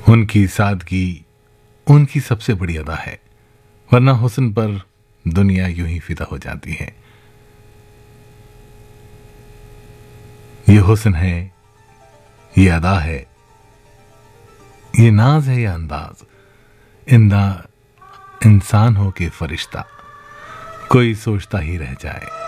उनकी सादगी उनकी सबसे बड़ी अदा है, वरना हुस्न पर दुनिया यूं ही फिदा हो जाती है। ये हुस्न है, ये अदा है, ये नाज है, ये अंदाज, इंसान हो के फरिश्ता, कोई सोचता ही रह जाए।